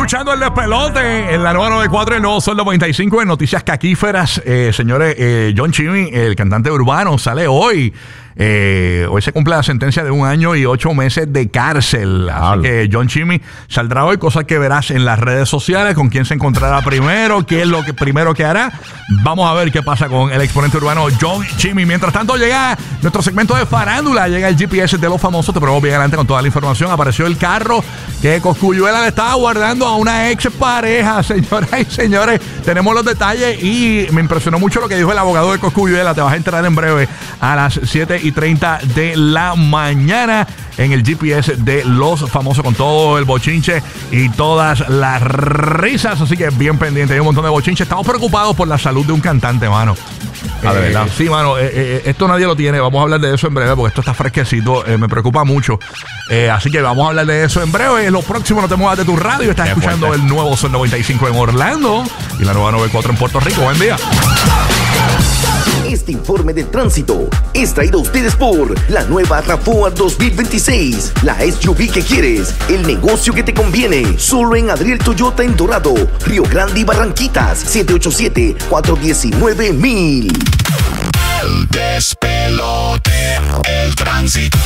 escuchando El Despelote en la nueva 94, el nuevo Sol 95 en Noticias Caquíferas. Señores, John Chimmy, el cantante urbano, sale hoy. Hoy se cumple la sentencia de 1 año y 8 meses de cárcel. Así que John Chimmy saldrá hoy, cosas que verás en las redes sociales, con quién se encontrará primero, qué es lo que primero que hará. Vamos a ver qué pasa con el exponente urbano John Chimmy. Mientras tanto llega nuestro segmento de farándula, llega el GPS de los famosos. Te ponemos bien adelante con toda la información. Apareció el carro que Cosculluela le estaba guardando a una ex pareja. Señoras y señores, tenemos los detalles y me impresionó mucho lo que dijo el abogado de Cosculluela. Te vas a enterar en breve a las 7:30 de la mañana en el GPS de los famosos, con todo el bochinche y todas las risas. Así que bien pendiente, hay un montón de bochinche. Estamos preocupados por la salud de un cantante, mano. De verdad. Sí, mano, esto nadie lo tiene. Vamos a hablar de eso en breve porque esto está fresquecito. Me preocupa mucho. Así que vamos a hablar de eso en breve. Lo próximo, no te muevas de tu radio. Estás escuchando el nuevo Sol 95 en Orlando y la nueva 94 en Puerto Rico. Buen día. Este informe de tránsito es traído a ustedes por la nueva RAV4 2026. La SUV que quieres, el negocio que te conviene. Solo en Adriel Toyota en Dorado, Río Grande y Barranquitas. 787-419-1000. El despelote, el tránsito.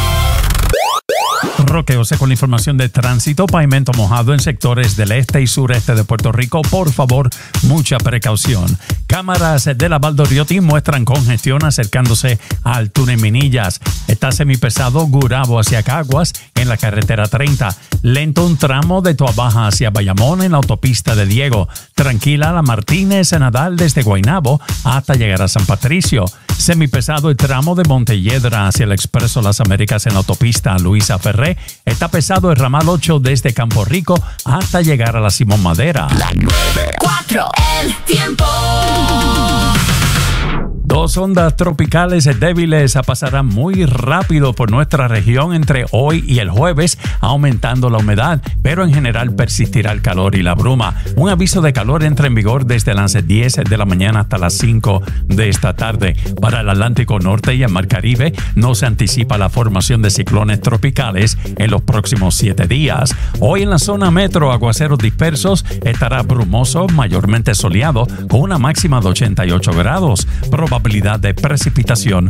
Roque José con la información de tránsito. Pavimento mojado en sectores del este y sureste de Puerto Rico. Por favor, mucha precaución. Cámaras de la Valdoriotti muestran congestión acercándose al túnel Minillas. Está semipesado Gurabo hacia Caguas en la carretera 30. Lento un tramo de Toabaja hacia Bayamón en la autopista de Diego. Tranquila la Martínez Nadal desde Guaynabo hasta llegar a San Patricio. Semipesado el tramo de Montelledra hacia el Expreso Las Américas en la autopista Luisa Ferré. Está pesado el ramal 8 desde Campo Rico hasta llegar a la Simón Madera. La 94, el tiempo. 2 ondas tropicales débiles pasarán muy rápido por nuestra región entre hoy y el jueves, aumentando la humedad, pero en general persistirá el calor y la bruma. Un aviso de calor entra en vigor desde las 10 de la mañana hasta las 5 de esta tarde. Para el Atlántico Norte y el Mar Caribe no se anticipa la formación de ciclones tropicales en los próximos 7 días. Hoy en la zona metro, aguaceros dispersos, estará brumoso, mayormente soleado, con una máxima de 88 grados. Probabilidad de precipitación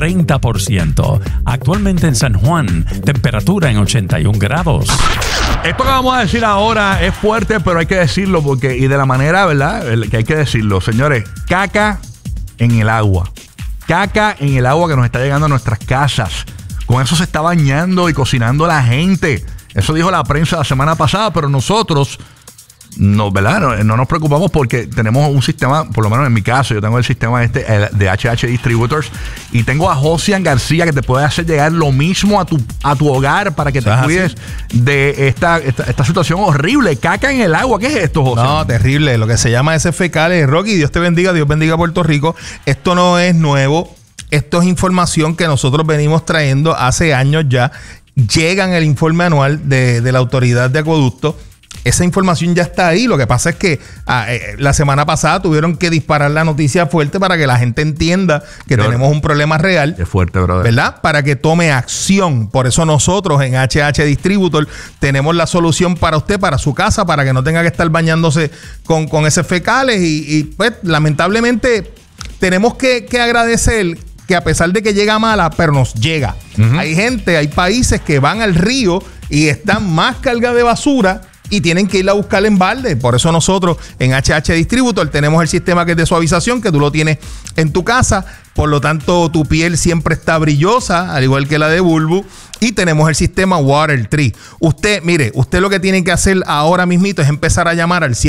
30%. Actualmente en San Juan, temperatura en 81 grados. Esto que vamos a decir ahora es fuerte, pero hay que decirlo porque, y de la manera, ¿verdad?, que hay que decirlo. Señores, caca en el agua. Caca en el agua que nos está llegando a nuestras casas. Con eso se está bañando y cocinando la gente. Eso dijo la prensa la semana pasada, pero nosotros no, ¿verdad? No nos preocupamos porque tenemos un sistema, por lo menos en mi caso, yo tengo el sistema de HH Distributors y tengo a Josian García que te puede hacer llegar lo mismo a tu hogar para que te cuides de esta situación horrible. Caca en el agua. ¿Qué es esto, Josian? No, terrible. Lo que se llama ese fecales. Rocky, Dios te bendiga, Dios bendiga a Puerto Rico. Esto no es nuevo. Esto es información que nosotros venimos trayendo hace años ya. Llega en el informe anual de la Autoridad de Acueducto. Esa información ya está ahí. Lo que pasa es que la semana pasada tuvieron que disparar la noticia fuerte para que la gente entienda que tenemos un problema real. Es fuerte, brother. ¿Verdad? Para que tome acción. Por eso nosotros en HH Distributor tenemos la solución para usted, para su casa, para que no tenga que estar bañándose con ese fecales. Y pues lamentablemente tenemos que agradecer que a pesar de que llega mala, pero nos llega. Hay países que van al río y están más cargados de basura y tienen que ir a buscar en balde. Por eso nosotros en HH Distributor tenemos el sistema que es de suavización, que tú lo tienes en tu casa. Por lo tanto, tu piel siempre está brillosa, al igual que la de Bulbu. Y tenemos el sistema Water Tree. Usted lo que tiene que hacer ahora mismito es empezar a llamar al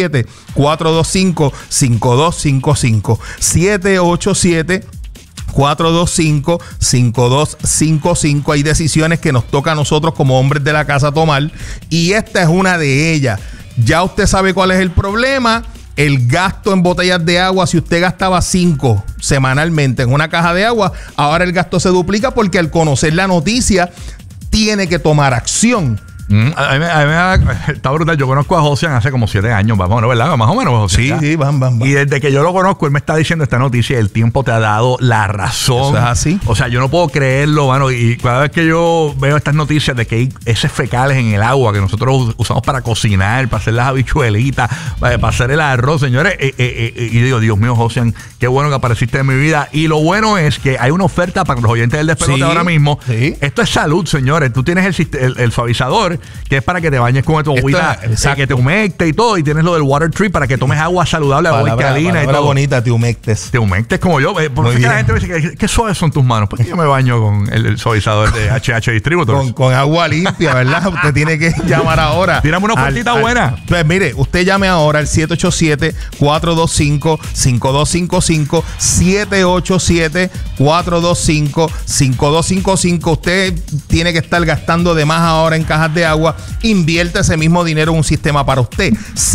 787-425-5255. 787-425-5255. Hay decisiones que nos toca a nosotros como hombres de la casa tomar y esta es una de ellas. Ya usted sabe cuál es el problema. El gasto en botellas de agua, si usted gastaba 5 semanalmente en una caja de agua, ahora el gasto se duplica porque al conocer la noticia tiene que tomar acción. A mí está brutal. Yo conozco a Josian hace como 7 años, vamos, ¿verdad? Más o menos. Josian, Sí, van. Y desde que yo lo conozco, él me está diciendo esta noticia. El tiempo te ha dado la razón. Eso es así. O sea, yo no puedo creerlo, mano. Y cada vez que yo veo estas noticias de que hay heces fecales en el agua que nosotros usamos para cocinar, para hacer las habichuelitas, para hacer el arroz, señores. Y digo, Dios mío, Josian, qué bueno que apareciste en mi vida. Y lo bueno es que hay una oferta para los oyentes del despelote Sí, ahora mismo. sí. Esto es salud, señores. Tú tienes el suavizador, que es para que te bañes con tu agüita, que te humecte y todo. Y tienes lo del Water Tree para que tomes agua saludable, agua alcalina y todo. bonita, te humectes. Te humectes como yo. Por eso es que la gente me dice, ¿qué suaves son tus manos? Pues yo me baño con el suavizador de HH Distributors. Con agua limpia, ¿verdad? Usted tiene que llamar ahora. Tírame una ofertita buena. Pues mire, usted llame ahora al 787-425-5255. 787-425-5255. Usted tiene que estar gastando de más ahora en cajas de agua. Invierte ese mismo dinero en un sistema para usted.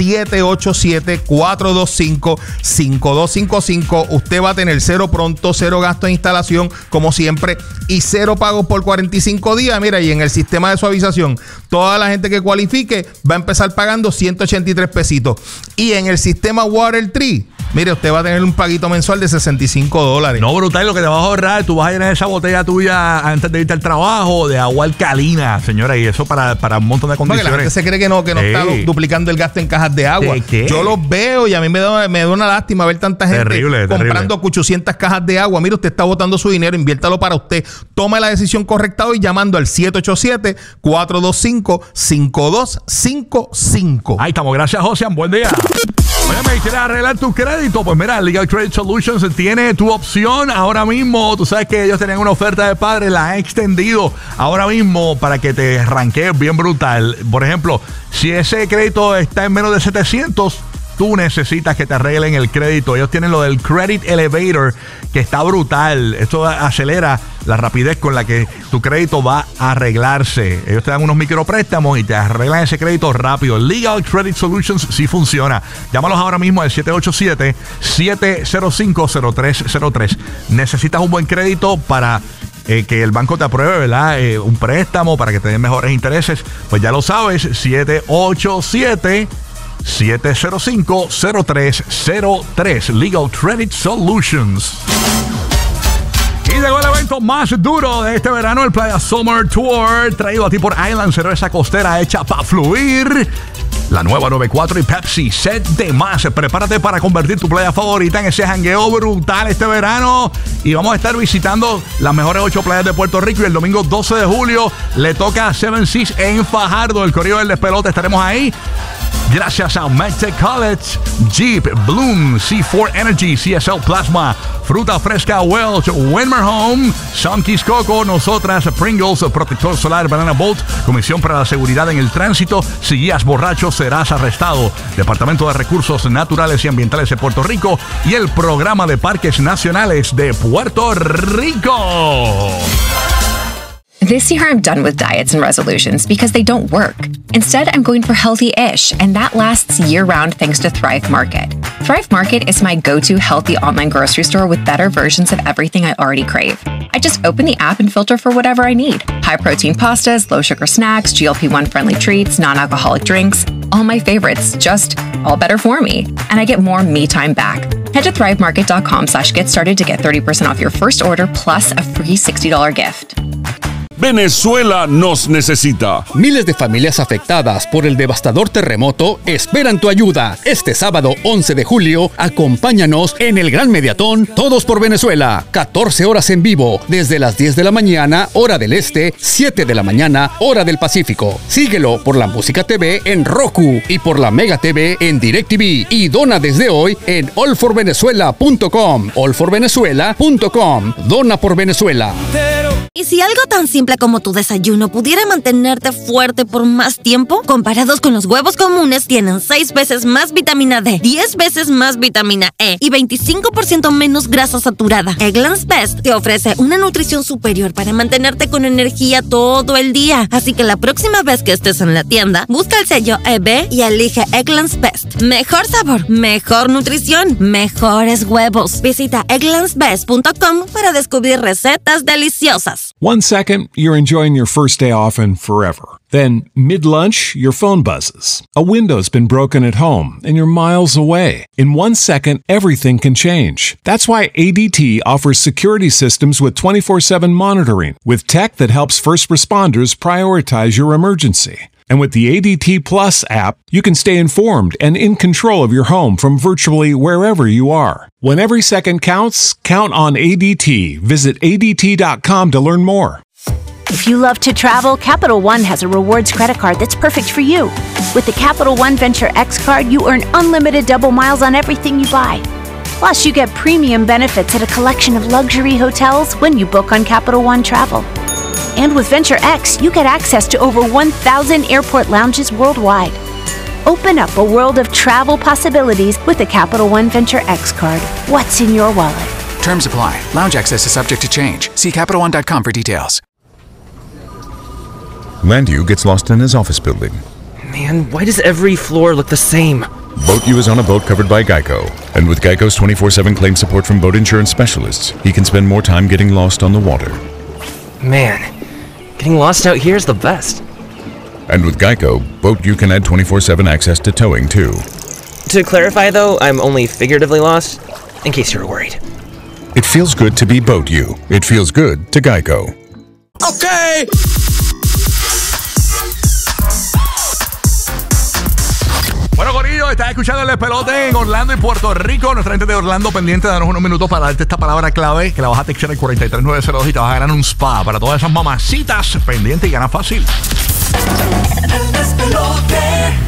787-425-5255. Usted va a tener cero pronto, cero gasto de instalación, como siempre, y cero pagos por 45 días. Mira, y en el sistema de suavización, toda la gente que cualifique va a empezar pagando 183 pesitos. Y en el sistema Water Tree, mire, usted va a tener un paguito mensual de $65. No, brutal, lo que te vas a ahorrar. Tú vas a llenar esa botella tuya antes de irte al trabajo de agua alcalina, señora, y eso para un montón de condiciones. Porque la gente se cree que no está duplicando el gasto en cajas de agua. ¿De qué? Yo los veo y a mí me da una lástima ver tanta gente comprando 800 cajas de agua. Mire, usted está botando su dinero, inviértalo para usted. Tome la decisión correcta hoy llamando al 787-425-5255. Ahí estamos. Gracias, Josian. Buen día. Oye, ¿me quieres arreglar tu crédito? Pues mira, Legal Credit Solutions tiene tu opción ahora mismo. Tú sabes que ellos tenían una oferta de padre, la han extendido ahora mismo para que te arranques bien brutal. Por ejemplo, si ese crédito está en menos de 700, tú necesitas que te arreglen el crédito. Ellos tienen lo del Credit Elevator, que está brutal. Esto acelera la rapidez con la que tu crédito va a arreglarse. Ellos te dan unos micropréstamos y te arreglan ese crédito rápido. Legal Credit Solutions sí funciona. Llámalos ahora mismo al 787-705-0303. Necesitas un buen crédito para que el banco te apruebe, ¿verdad? Un préstamo para que te den mejores intereses. Pues ya lo sabes, 705-0303. Legal Credit Solutions. Y llegó el evento más duro de este verano, el Playa Summer Tour, traído a ti por Island, cerveza costera hecha para fluir. La nueva 94 y Pepsi, set de más. Prepárate para convertir tu playa favorita en ese jangueo brutal este verano. Y vamos a estar visitando las mejores 8 playas de Puerto Rico. Y el domingo 12 de julio le toca a Seven Seas en Fajardo, el Correo del Despelote. Estaremos ahí. Gracias a MedTech College, Jeep, Bloom, C4 Energy, CSL Plasma, Fruta Fresca Welch, Winmer Home, Sunkeys Coco, nosotras, Pringles, Protector Solar, Banana Bolt, Comisión para la Seguridad en el Tránsito. Si guías borracho, serás arrestado. Departamento de Recursos Naturales y Ambientales de Puerto Rico y el Programa de Parques Nacionales de Puerto Rico. This year, I'm done with diets and resolutions because they don't work. Instead, I'm going for healthy-ish, and that lasts year-round thanks to Thrive Market. Thrive Market is my go-to healthy online grocery store with better versions of everything I already crave. I just open the app and filter for whatever I need. High-protein pastas, low-sugar snacks, GLP-1 friendly treats, non-alcoholic drinks. All my favorites, just all better for me. And I get more me time back. Head to thrivemarket.com/get started to get 30% off your first order plus a free $60 gift. Venezuela nos necesita. Miles de familias afectadas por el devastador terremoto esperan tu ayuda. Este sábado 11 de julio, acompáñanos en el Gran Mediatón Todos por Venezuela. 14 horas en vivo, desde las 10 de la mañana, hora del este, 7 de la mañana, hora del Pacífico. Síguelo por la Música TV en Roku y por la Mega TV en DirecTV. Y dona desde hoy en allforvenezuela.com. allforvenezuela.com. Dona por Venezuela. ¿Y si algo tan simple como tu desayuno pudiera mantenerte fuerte por más tiempo? Comparados con los huevos comunes, tienen 6 veces más vitamina D, 10 veces más vitamina E y 25% menos grasa saturada. Eggland's Best te ofrece una nutrición superior para mantenerte con energía todo el día. Así que la próxima vez que estés en la tienda, busca el sello EB y elige Eggland's Best. Mejor sabor, mejor nutrición, mejores huevos. Visita egglandsbest.com para descubrir recetas deliciosas. Plus. 1 second, you're enjoying your first day off and forever. Then, mid-lunch, your phone buzzes. A window's been broken at home and you're miles away. In 1 second, everything can change. That's why ADT offers security systems with 24/7 monitoring, with tech that helps first responders prioritize your emergency. And with the ADT Plus app, you can stay informed and in control of your home from virtually wherever you are. When every second counts, count on ADT. Visit ADT.com to learn more. If you love to travel, Capital One has a rewards credit card that's perfect for you. With the Capital One Venture X card, you earn unlimited double miles on everything you buy. Plus, you get premium benefits at a collection of luxury hotels when you book on Capital One Travel. And with Venture X, you get access to over 1,000 airport lounges worldwide. Open up a world of travel possibilities with the Capital One Venture X card. What's in your wallet? Terms apply. Lounge access is subject to change. See CapitalOne.com for details. Landu gets lost in his office building. Man, why does every floor look the same? BoatU is on a boat covered by Geico. And with Geico's 24/7 claim support from boat insurance specialists, he can spend more time getting lost on the water. Man, getting lost out here is the best. And with Geico, BoatU can add 24/7 access to towing, too. To clarify, though, I'm only figuratively lost, in case you were worried. It feels good to be BoatU. It feels good to Geico. Okay. Bueno, Corillo, estás escuchando el despelote en Orlando y Puerto Rico. Nuestra gente de Orlando pendiente, danos unos minutos para darte esta palabra clave que la vas a textear al 43902 y te vas a ganar un spa para todas esas mamacitas pendientes y gana fácil. El despelote.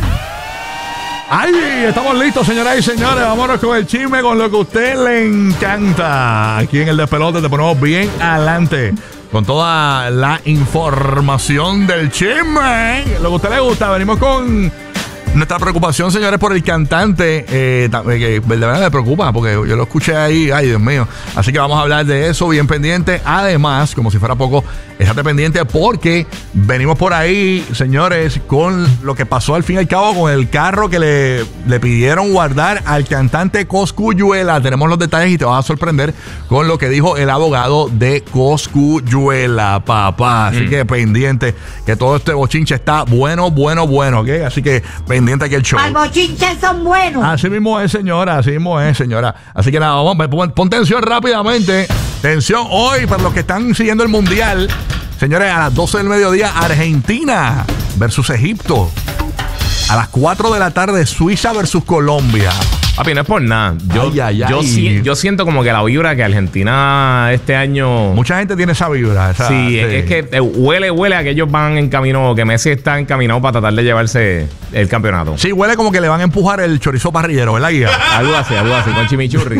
¡Ay! Estamos listos, señoras y señores. Vámonos con el chisme, con lo que a usted le encanta. Aquí en el despelote te ponemos bien adelante con toda la información del chisme. Lo que a usted le gusta. Venimos con nuestra preocupación, señores, por el cantante, que de verdad me preocupa, porque yo lo escuché ahí, ay Dios mío. Así que vamos a hablar de eso, bien pendiente. Además, como si fuera poco, estate pendiente porque venimos por ahí, señores, con lo que pasó al fin y al cabo con el carro que le pidieron guardar al cantante Cosculluela. Tenemos los detalles y te vas a sorprender con lo que dijo el abogado de Cosculluela, papá. Así que pendiente, que todo este bochinche está bueno, ¿ok? Así que pendiente aquí el show. Al bochinche son buenos. Así mismo es, señora. Así que nada, vamos, pon tensión rápidamente. Tensión hoy para los que están siguiendo el Mundial. Señores, a las 12 del mediodía, Argentina versus Egipto. A las 4 de la tarde, Suiza versus Colombia. Papi, no es por nada. Yo siento como que la vibra que Argentina este año... Mucha gente tiene esa vibra. Sí, es que huele a que ellos van en camino, que Messi está encaminado para tratar de llevarse el campeonato. Sí, huele como que le van a empujar el chorizo parrillero, ¿verdad, guía? algo así, con chimichurri.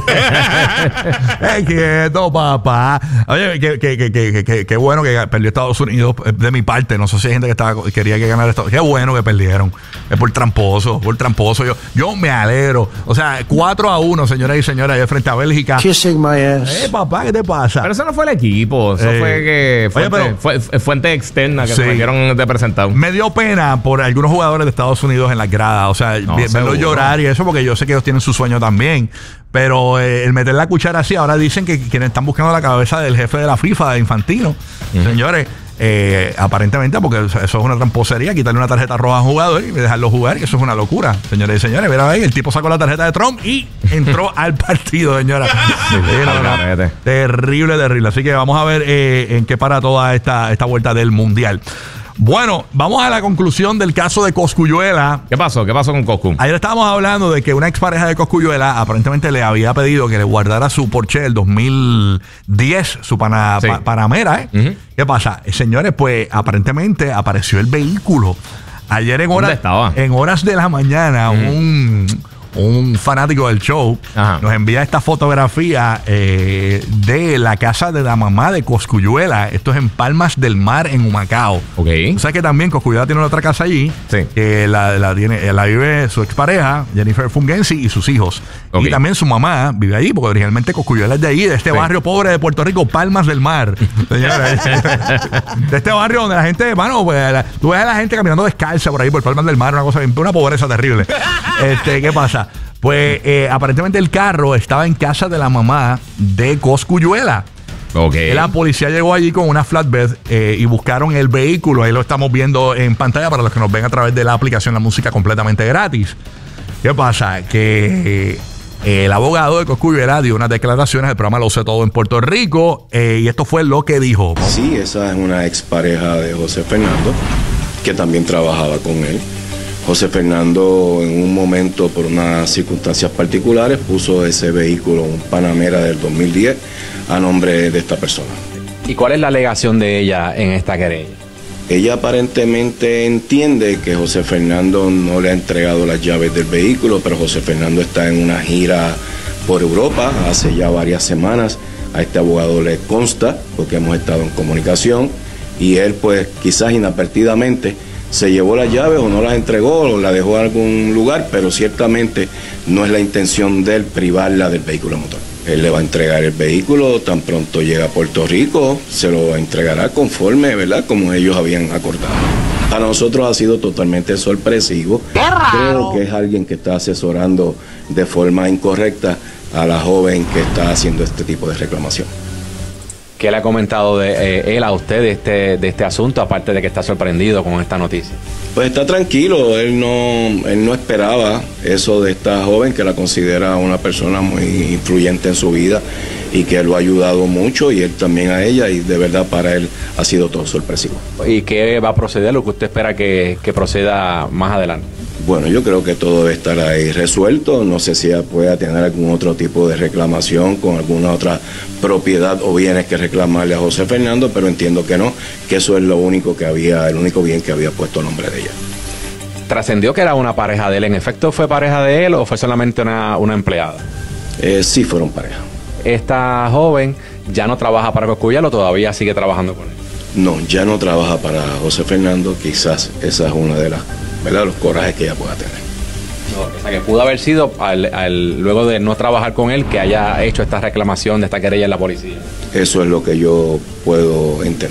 Quieto, papá. Oye, qué bueno que perdió Estados Unidos de mi parte. No sé si hay gente que quería que ganara Estados Unidos. Qué bueno que perdieron. Es por tramposo. Yo me alegro. O sea, 4-1, señoras y señores, ahí frente a Bélgica. Kissing my ass. Papá, ¿qué te pasa? Pero eso no fue el equipo. Eso fue que fue fuente externa que se metieron de presentado. Me dio pena por algunos jugadores de Estados Unidos en las gradas. O sea, verlo llorar y eso, porque yo sé que ellos tienen su sueño también. Pero el meter la cuchara así, ahora dicen que quienes están buscando la cabeza del jefe de la FIFA, de Infantino. Señores, aparentemente, porque eso es una tramposería, quitarle una tarjeta roja a un jugador y dejarlo jugar, que eso es una locura, señores y señores. Mira ahí, el tipo sacó la tarjeta de Trump y entró al partido, señora. Terrible. Así que vamos a ver en qué para toda esta vuelta del Mundial. Bueno, vamos a la conclusión del caso de Cosculluela. ¿Qué pasó con Coscu? Ayer estábamos hablando de que una expareja de Cosculluela aparentemente le había pedido que le guardara su Porsche del 2010, su Panamera, ¿eh? ¿Qué pasa? Señores, pues aparentemente apareció el vehículo. Ayer en horas de la mañana, un fanático del show nos envía esta fotografía de la casa de la mamá de Cosculluela. Esto es en Palmas del Mar, en Humacao. Ok. O sea que también Cosculluela tiene otra casa allí, que la vive su expareja, Jennifer Fungensi, y sus hijos. Y también su mamá vive allí, porque originalmente Cosculluela es de allí, de este barrio pobre de Puerto Rico, Palmas del Mar. Señores, de este barrio donde la gente, pues, tú ves a la gente caminando descalza por ahí, por Palmas del Mar, una pobreza terrible. ¿Qué pasa? Pues aparentemente el carro estaba en casa de la mamá de Cosculluela. Okay. La policía llegó allí con una flatbed y buscaron el vehículo. Ahí lo estamos viendo en pantalla para los que nos ven a través de la aplicación La Música completamente gratis. ¿Qué pasa? Que el abogado de Cosculluela dio unas declaraciones, el programa Lo Sé Todo en Puerto Rico, y esto fue lo que dijo. Sí, esa es una expareja de José Fernando, que también trabajaba con él. José Fernando en un momento, por unas circunstancias particulares, puso ese vehículo, un Panamera del 2010, a nombre de esta persona. ¿Y cuál es la alegación de ella en esta querella? Ella aparentemente entiende que José Fernando no le ha entregado las llaves del vehículo, pero José Fernando está en una gira por Europa hace ya varias semanas. A este abogado le consta, porque hemos estado en comunicación, y él pues quizás inadvertidamente se llevó las llaves o no las entregó o la dejó en algún lugar, pero ciertamente no es la intención de él privarla del vehículo motor. Él le va a entregar el vehículo tan pronto llega a Puerto Rico, se lo entregará conforme, ¿verdad?, como ellos habían acordado. Para nosotros ha sido totalmente sorpresivo. Creo que es alguien que está asesorando de forma incorrecta a la joven que está haciendo este tipo de reclamación. ¿Qué le ha comentado él a usted de este asunto, aparte de que está sorprendido con esta noticia? Pues está tranquilo, él no esperaba eso de esta joven, que la considera una persona muy influyente en su vida y que lo ha ayudado mucho, y él también a ella, y de verdad para él ha sido todo sorpresivo. ¿Y qué va a proceder, lo que usted espera que proceda más adelante? Bueno, yo creo que todo debe estar ahí resuelto. No sé si ella pueda tener algún otro tipo de reclamación con alguna otra propiedad o bienes que reclamarle a José Fernando, pero entiendo que no, que eso es lo único que había, el único bien que había puesto a nombre de ella. ¿Trascendió que era una pareja de él? ¿En efecto fue pareja de él o fue solamente una empleada? Sí, fueron pareja. ¿Esta joven ya no trabaja para Cosculluela o todavía sigue trabajando con él? No, ya no trabaja para José Fernando. Quizás esa es una de las, ¿verdad?, los corajes que ella pueda tener. No, o sea, que pudo haber sido luego de no trabajar con él que haya hecho esta reclamación de esta querella en la policía. Eso es lo que yo puedo entender.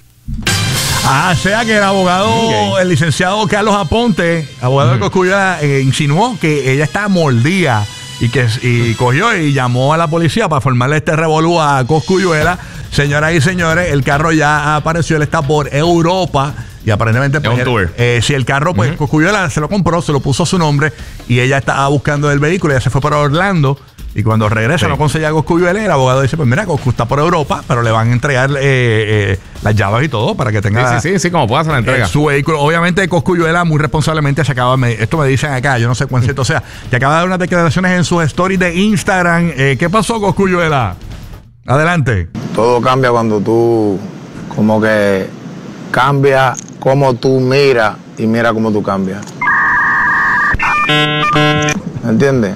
Sea que el abogado, el licenciado Carlos Aponte, abogado de Cosculluela, insinuó que ella está mordida y cogió y llamó a la policía para formarle este revolú a Cosculluela. Señoras y señores, el carro ya apareció, él está por Europa y aparentemente pues, si el carro pues Cosculluela se lo compró, se lo puso a su nombre y ella estaba buscando el vehículo, ella se fue para Orlando y cuando regresa no conseguía a Cosculluela, el abogado dice, pues mira, Coscu está por Europa, pero le van a entregar las llaves y todo para que tenga sí, como pueda hacer la entrega. Su vehículo. Obviamente Cosculluela muy responsablemente se acaba, esto me dicen acá, yo no sé cuán cierto sea, que acaba de dar unas declaraciones en sus stories de Instagram. ¿Qué pasó, Cosculluela? Adelante. Todo cambia cuando tú como que cambia cómo tú miras y mira cómo tú cambias. ¿Me entiendes?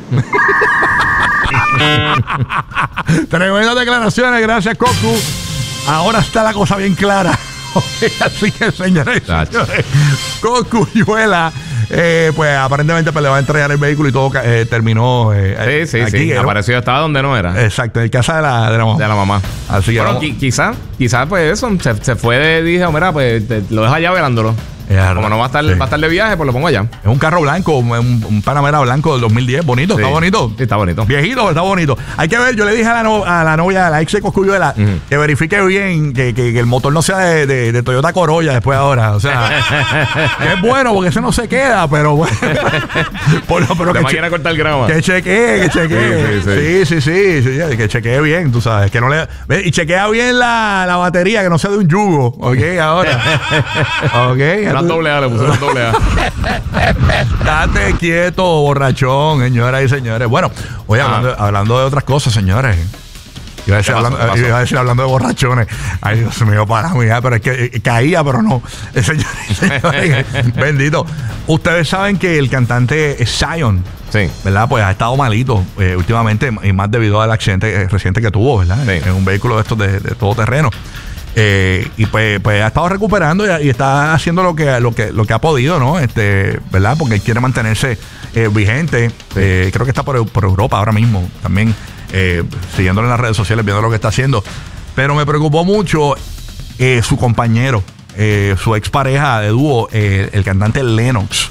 Tremendas declaraciones, gracias, Coscu. Ahora está la cosa bien clara. Así que, señores, Cosculluela, pues aparentemente pues, le va a entregar el vehículo y todo terminó aquí. Apareció, estaba donde no era. Exacto, en casa de la mamá. De la mamá. Así que bueno, quizás pues eso, se fue dije, mira, pues lo deja allá velándolo. Como no va a estar de viaje, pues lo pongo allá. Es un carro blanco, un Panamera blanco del 2010. Bonito, sí. Está bonito. Sí, está bonito. Viejito, está bonito. Hay que ver, yo le dije a la novia, a la ex de Cosculluela, que verifique bien que el motor no sea de Toyota Corolla después ahora. O sea, que es bueno porque ese no se queda, pero bueno. pero que quiera cortar grama. Que chequee. Sí, que chequee bien, tú sabes. Que no le, y chequea bien la batería, que no sea de un yugo. Ok, ahora. Ok. Le puso una doble A. Date quieto, borrachón, señoras y señores. Bueno, hoy hablando de otras cosas, señores. Iba a decir hablando de borrachones. Ay, Dios mío, para mí, pero es que caía, pero no. Señores, bendito. Ustedes saben que el cantante Zion, ¿verdad? Pues ha estado malito últimamente, y más debido al accidente reciente que tuvo, ¿verdad? En un vehículo de estos de todoterreno. Y pues ha estado recuperando y está haciendo lo que ha podido, ¿no? ¿Verdad? Porque él quiere mantenerse vigente. Creo que está por Europa ahora mismo también, siguiéndolo en las redes sociales, viendo lo que está haciendo. Pero me preocupó mucho su compañero, su expareja de dúo, el cantante Lennox.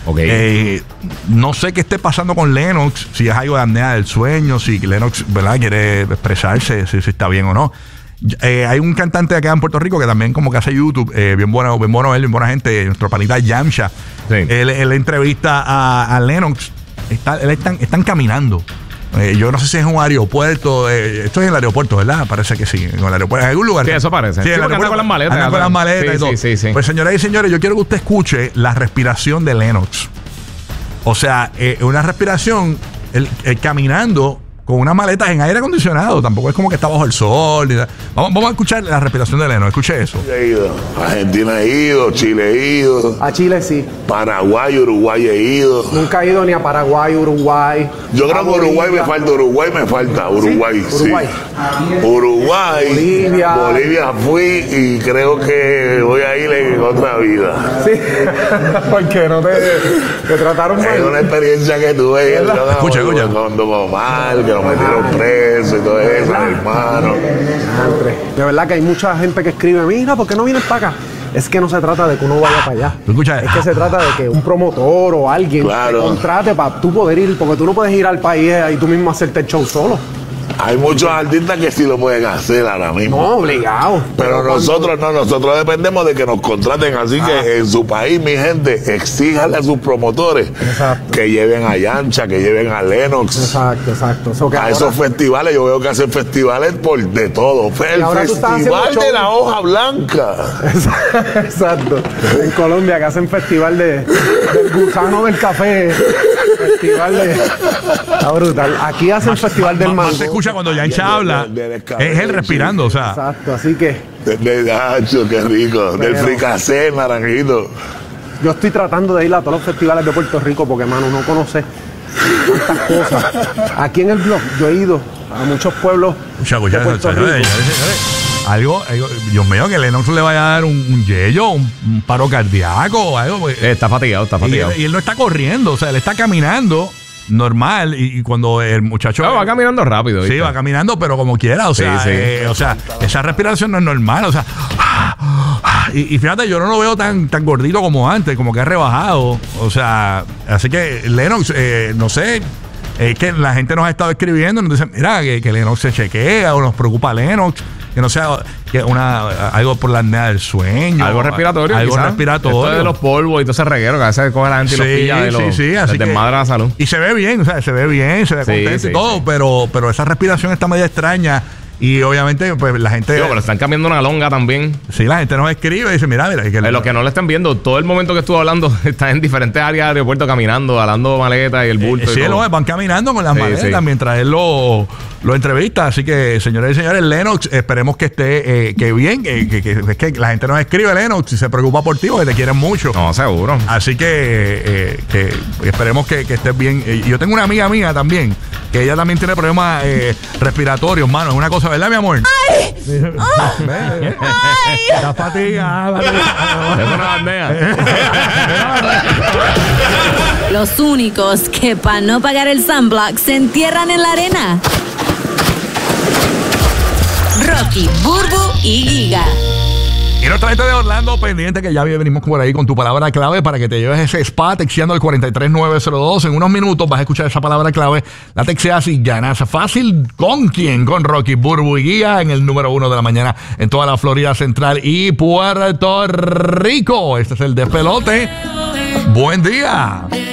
No sé qué esté pasando con Lennox, si es algo de apnea del sueño, si Lennox, ¿verdad?, quiere expresarse, si está bien o no. Hay un cantante acá en Puerto Rico que también como que hace YouTube, bien bueno él, bien buena gente, nuestro panita Yamcha. Sí. Él entrevista a Lennox. Están caminando. Yo no sé si es un aeropuerto. Esto es en el aeropuerto, ¿verdad? Parece que sí. En el aeropuerto, en algún lugar. Sí, eso parece. Sí, Sí, en el porque anda con las maletas. anda con las maletas y todo. Sí. Pues, señoras y señores, yo quiero que usted escuche la respiración de Lennox. O sea, una respiración, él caminando con unas maletas en aire acondicionado. Tampoco es como que está bajo el sol. Vamos a escuchar la respiración de Lennox. Escuche eso. He ido. Argentina he ido, Chile he ido. A Chile sí. Paraguay, Uruguay he ido. Nunca he ido ni a Paraguay, Uruguay. Yo creo que Uruguay me falta. Uruguay, sí. Uruguay. Bolivia fui y creo que voy a ir en otra vida. Sí. Porque no te trataron mal. Es una experiencia que tuve. Escucha. Cuando mal, que lo metieron preso y todo eso, hermano. De verdad que hay mucha gente que escribe, mira, ¿por qué no vienes para acá? Es que no se trata de que uno vaya para allá. Es que se trata de que un promotor o alguien te contrate para tú poder ir, porque tú no puedes ir al país y tú mismo hacerte el show solo. Hay muchos artistas que sí lo pueden hacer ahora mismo. No, obligado. Pero nosotros no, nosotros dependemos de que nos contraten. Así que en su país, mi gente, exíjale a sus promotores que lleven a Yamcha, que lleven a Lennox. Exacto. A esos festivales, yo veo que hacen festivales por de todo. El festival de la hoja blanca. Exacto. En Colombia que hacen festival del gusano del café. Festival de... Está brutal. Aquí hacen festival del mango. Se escucha cuando Yamcha habla, es él respirando, o sea. Exacto, así que... De Nacho, qué rico. Del fricasé, naranjito. Yo estoy tratando de ir a todos los festivales de Puerto Rico porque, mano, no conoce tantas cosas. Aquí en el blog yo he ido a muchos pueblos de Puerto Rico. Algo, Dios mío, que Lennox le vaya a dar un yello, un paro cardíaco o algo. Está fatigado. Y él no está corriendo, o sea, él está caminando normal y cuando el muchacho va caminando rápido, ¿viste? Sí, va caminando, pero como quiera, o sea, o sea, esa respiración no es normal, o sea, y fíjate, yo no lo veo tan gordito como antes, como que ha rebajado, o sea, así que Lennox, no sé, es que la gente nos ha estado escribiendo, nos dicen, mira, que Lennox se chequea o nos preocupa Lennox, que no sea algo por la apnea del sueño, algo respiratorio, algo respiratorio. Esto de los polvos y todo ese reguero que a veces coge la gente y los pilla de los así que desmadra la salud. Y se ve bien, o sea, se ve contento y todo, pero esa respiración está medio extraña. Y obviamente, pues la gente. Pero están cambiando una longa también. Sí, la gente nos escribe y dice: mira. Los que no lo están viendo, todo el momento que estuvo hablando, están en diferentes áreas del aeropuerto caminando, jalando maletas y el bulto. Sí, van caminando con las maletas mientras él lo entrevista. Así que, señores y señores, Lennox, esperemos que esté bien. Que la gente nos escribe, Lennox, y se preocupa por ti porque te quieren mucho. No, seguro. Así que esperemos que estés bien. Yo tengo una amiga mía también, que ella también tiene problemas respiratorios, mano. Es una cosa, ¿verdad, mi amor? ¡Ay! Está fatigada. Los únicos que para no pagar el sunblock se entierran en la arena. Rocky, Burbu y Giga. Y nuestra gente de Orlando pendiente, que ya venimos por ahí con tu palabra clave para que te lleves ese spa texteando al 43902. En unos minutos vas a escuchar esa palabra clave. La texteas y ganas fácil. ¿Con quién? Con Rocky, Burbu y Guía en el número 1 de la mañana en toda la Florida Central y Puerto Rico. Este es el despelote. Buen día.